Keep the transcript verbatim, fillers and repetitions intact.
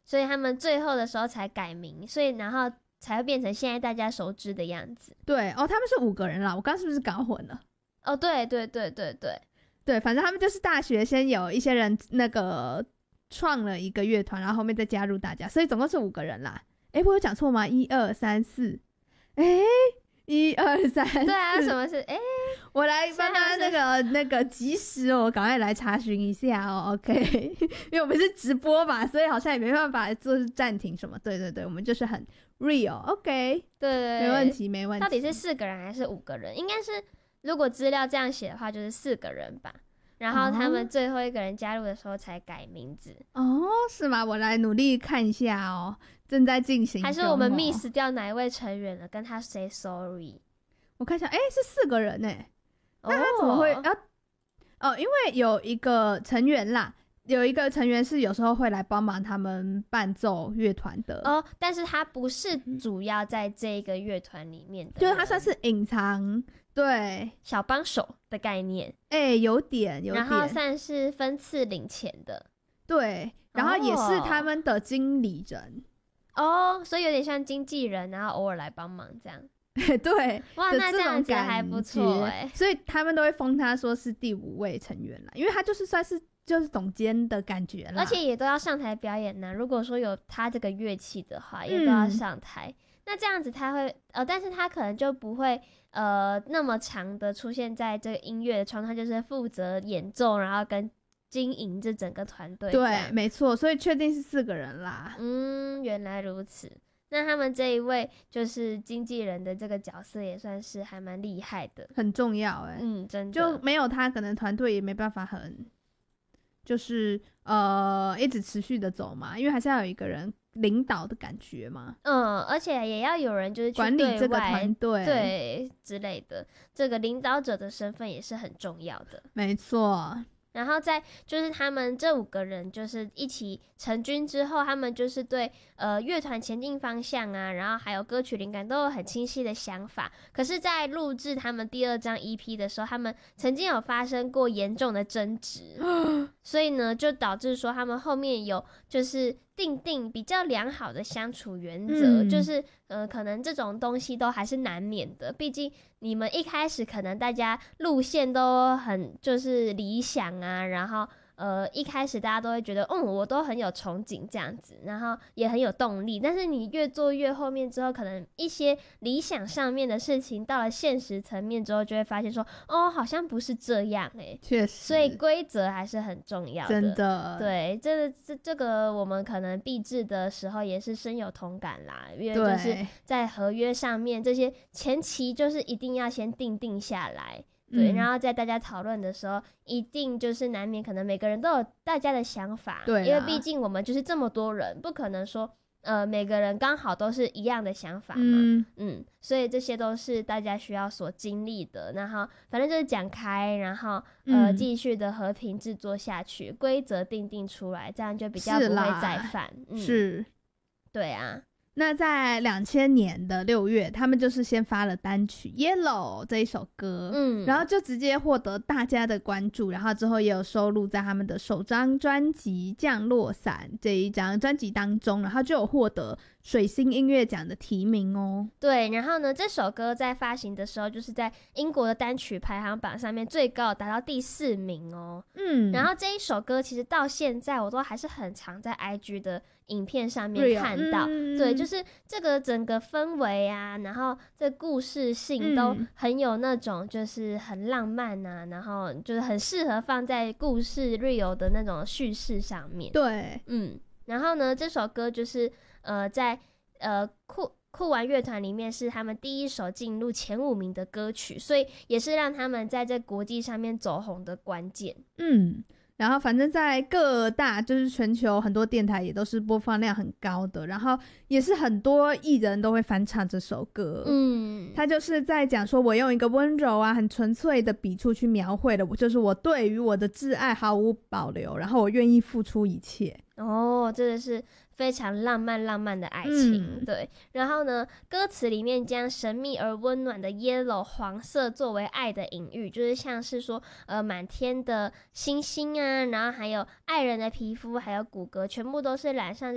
所以他们最后的时候才改名，所以然后才会变成现在大家熟知的样子。 对哦，他们是五个人啦，我刚是不是搞混了？ 哦，对对对对对对，反正他们就是大学先有一些人那个创了一个乐团，然后后面再加入大家，所以总共是五个人啦。诶，我有讲错吗？一二三四，诶，一二三四， 对啊，什么是诶？ 我来帮他那个那个及时哦，赶快来查询一下哦 ，OK， 因为我们是直播嘛，所以好像也没办法做暂停什么。对对对，我们就是很 real，OK， 对对对， 没问题没问题。 到底是四个人还是五个人？应该是如果资料这样写的话，就是四个人吧。然后他们最后一个人加入的时候才改名字。 哦，是吗？我来努力看一下哦，正在进行中哦。 还是我们 miss 掉哪一位成员了？跟他 say sorry。 我看一下，哎，是四个人呢。那他怎么会？哦，哦，因为有一个成员啦，有一个成员是有时候会来帮忙他们伴奏乐团的哦，但是他不是主要在这个乐团里面的， 就是他算是隐藏，对， 小帮手的概念， 哎、欸，有点，有点， 然后算是分次领钱的， 对，然后也是他们的经理人， 哦，所以有点像经纪人，然后偶尔来帮忙这样。 对， 哇，那这样子还不错哎、欸， 所以他们都会封他说是第五位成员啦，因为他就是算是就是总监的感觉啦， 而且也都要上台表演呢。如果说有他这个乐器的话，也都要上台。嗯、那这样子他会呃，但是他可能就不会呃那么长的出现在这个音乐的创作，他就是负责演奏，然后跟经营这整个团队。 对，没错，所以确定是四个人啦。 嗯，原来如此。那他们这一位就是经纪人的这个角色也算是还蛮厉害的， 很重要哎、欸。 嗯，真的， 就没有他，可能团队也没办法很，就是呃一直持续的走嘛，因为还是要有一个人领导的感觉嘛。 嗯，而且也要有人就是去管理这个团队， 对之类的，这个领导者的身份也是很重要的。 没错。 然后在就是他们这五个人就是一起成军之后，他们就是对呃乐团前进方向啊，然后还有歌曲灵感都有很清晰的想法。可是在录制他们第二张 E P 的时候，他们曾经有发生过严重的争执所以呢就导致说他们后面有就是定定比较良好的相处原则、嗯、就是呃可能这种东西都还是难免的，毕竟你们一开始可能大家路线都很就是理想啊，然后呃一开始大家都会觉得嗯我都很有憧憬这样子，然后也很有动力，但是你越做越后面之后，可能一些理想上面的事情到了现实层面之后，就会发现说哦好像不是这样哎、欸， 确实， 所以规则还是很重要的， 真的， 对，这这这个我们可能毕制的时候也是深有同感啦，因为就是在合约上面这些前期就是一定要先定定下来。对、嗯，然后在大家讨论的时候，一定就是难免可能每个人都有大家的想法，对，因为毕竟我们就是这么多人，不可能说呃每个人刚好都是一样的想法嘛，嗯嗯，所以这些都是大家需要所经历的，然后反正就是讲开，然后呃继续的和平制作下去，规则定定出来，这样就比较不会再犯，嗯， 是， 对啊。 那在两千年的六月，他们就是先发了单曲《Yellow》这一首歌，嗯，然后就直接获得大家的关注，然后之后也有收录在他们的首张专辑《降落伞》这一张专辑当中，然后就有获得水星音乐奖的提名哦。 对，然后呢，这首歌在发行的时候，就是在英国的单曲排行榜上面最高达到第四名哦。嗯，然后这一首歌其实到现在我都还是很常在 I G 的影片上面看到，嗯、对，就是这个整个氛围啊，然后这故事性都很有那种就是很浪漫啊，然后就是很适合放在故事 real 的那种叙事上面。 对， 嗯，然后呢，这首歌就是呃在呃酷酷玩乐团里面是他们第一首进入前五名的歌曲，所以也是让他们在这国际上面走红的关键。 嗯。然后反正在各大就是全球很多电台也都是播放量很高的，然后也是很多艺人都会翻唱这首歌。嗯，他就是在讲说我用一个温柔啊很纯粹的笔触去描绘了我就是我对于我的挚爱毫无保留，然后我愿意付出一切。 哦，真的是非常浪漫浪漫的爱情、嗯、对。然后呢歌词里面将神秘而温暖的 yellow 黄色作为爱的隐喻，就是像是说呃满天的星星啊，然后还有爱人的皮肤还有骨骼全部都是染上